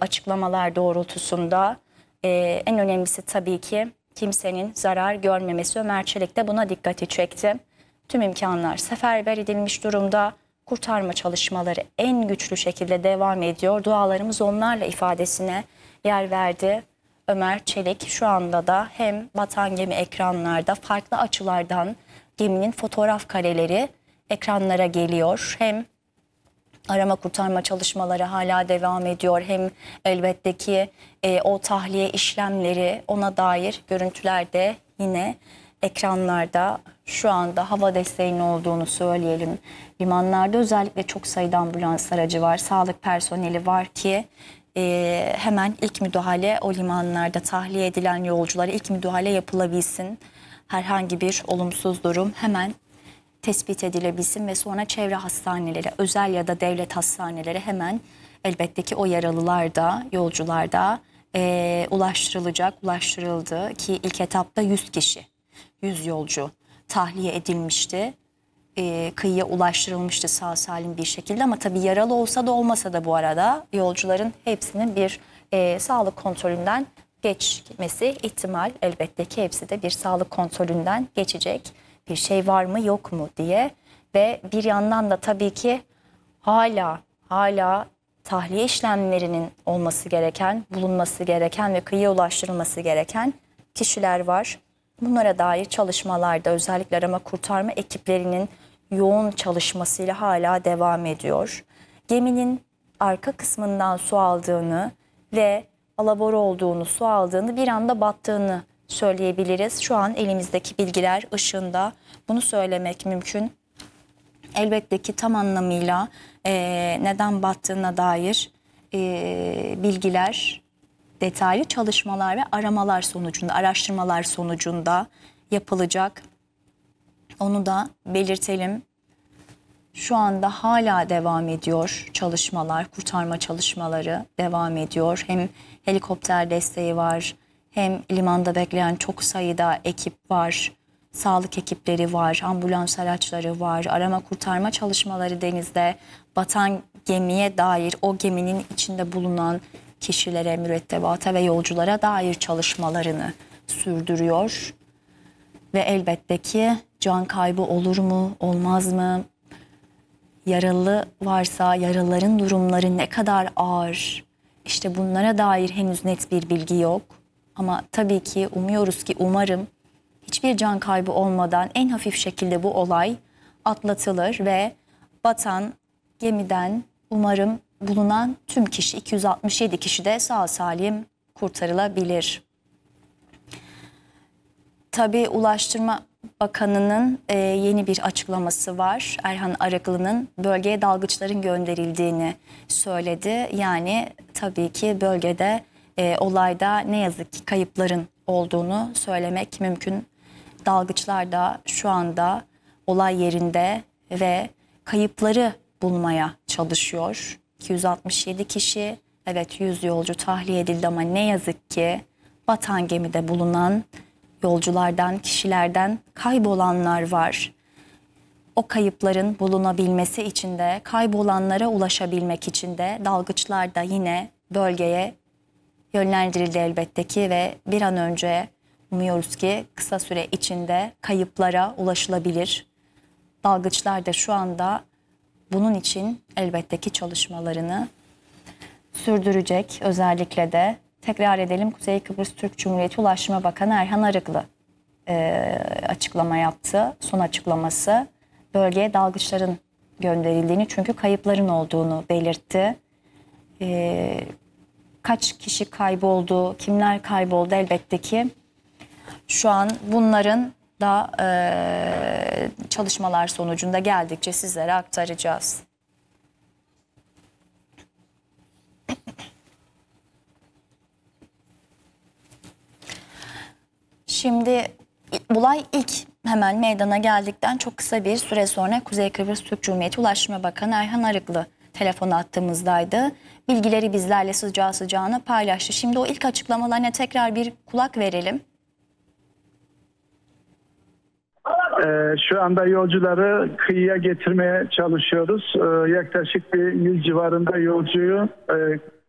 açıklamalar doğrultusunda en önemlisi tabii ki kimsenin zarar görmemesi. Ömer Çelik de buna dikkati çekti. Tüm imkanlar seferber edilmiş durumda. Kurtarma çalışmaları en güçlü şekilde devam ediyor. Dualarımız onlarla ifadesine yer verdi. Ömer Çelik şu anda da hem batan gemi ekranlarda farklı açılardan geminin fotoğraf kareleri ekranlara geliyor. Hem arama kurtarma çalışmaları hala devam ediyor. Hem elbette ki o tahliye işlemleri, ona dair görüntüler de yine ekranlarda. Şu anda hava desteğinin olduğunu söyleyelim. Limanlarda özellikle çok sayıda ambulans aracı var. Sağlık personeli var ki hemen ilk müdahale o limanlarda tahliye edilen yolculara ilk müdahale yapılabilsin. Herhangi bir olumsuz durum hemen tespit edilebilsin ve sonra çevre hastaneleri, özel ya da devlet hastaneleri hemen elbette ki o yaralılar da, yolcular da ulaştırıldı ki ilk etapta 100 kişi, 100 yolcu tahliye edilmişti. Kıyıya ulaştırılmıştı sağ salim bir şekilde ama tabii yaralı olsa da olmasa da bu arada yolcuların hepsinin bir sağlık kontrolünden geçmesi ihtimal, elbette ki hepsi de bir sağlık kontrolünden geçecek. Bir şey var mı yok mu diye ve bir yandan da tabii ki hala tahliye işlemlerinin olması gereken, bulunması gereken ve kıyıya ulaştırılması gereken kişiler var. Bunlara dair çalışmalarda özellikle arama kurtarma ekiplerinin yoğun çalışmasıyla hala devam ediyor. Geminin arka kısmından su aldığını ve alabora olduğunu, su aldığını, bir anda battığını söyleyebiliriz. Şu an elimizdeki bilgiler ışığında bunu söylemek mümkün. Elbette ki tam anlamıyla neden battığına dair bilgiler, detaylı çalışmalar ve aramalar sonucunda, araştırmalar sonucunda yapılacak. Onu da belirtelim. Şu anda hala devam ediyor çalışmalar, kurtarma çalışmaları devam ediyor. Hem helikopter desteği var, hem limanda bekleyen çok sayıda ekip var, sağlık ekipleri var, ambulans araçları var, arama kurtarma çalışmaları denizde, batan gemiye dair o geminin içinde bulunan kişilere, mürettebata ve yolculara dair çalışmalarını sürdürüyor. Ve elbette ki can kaybı olur mu, olmaz mı? Yaralı varsa yaralıların durumları ne kadar ağır? İşte bunlara dair henüz net bir bilgi yok. Ama tabii ki umuyoruz ki umarım hiçbir can kaybı olmadan en hafif şekilde bu olay atlatılır ve batan gemiden umarım bulunan tüm kişi 267 kişi de sağ salim kurtarılabilir. Tabii Ulaştırma Bakanı'nın yeni bir açıklaması var. Erhan Arıklı'nın bölgeye dalgıçların gönderildiğini söyledi. Yani tabii ki bölgede olayda ne yazık ki kayıpların olduğunu söylemek mümkün. Dalgıçlar da şu anda olay yerinde ve kayıpları bulmaya çalışıyor. 267 kişi, evet 100 yolcu tahliye edildi ama ne yazık ki batan gemide bulunan yolculardan, kişilerden kaybolanlar var. O kayıpların bulunabilmesi için de, kaybolanlara ulaşabilmek için de dalgıçlar da yine bölgeye yönlendirildi elbette ki ve bir an önce umuyoruz ki kısa süre içinde kayıplara ulaşılabilir. Dalgıçlar da şu anda bunun için elbette ki çalışmalarını sürdürecek. Özellikle de tekrar edelim, Kuzey Kıbrıs Türk Cumhuriyeti Ulaştırma Bakanı Erhan Arıklı açıklama yaptı. Son açıklaması bölgeye dalgıçların gönderildiğini, çünkü kayıpların olduğunu belirtti. Kaç kişi kayboldu, kimler kayboldu elbette ki şu an bunların da çalışmalar sonucunda geldikçe sizlere aktaracağız. Şimdi olay ilk hemen meydana geldikten çok kısa bir süre sonra Kuzey Kıbrıs Türk Cumhuriyeti Ulaştırma Bakanı Erhan Arıklı telefon attığımızdaydı. Bilgileri bizlerle sıcağı sıcağına paylaştı. Şimdi o ilk açıklamalarına tekrar bir kulak verelim. Şu anda yolcuları kıyıya getirmeye çalışıyoruz. Yaklaşık bir 100 civarında yolcuyu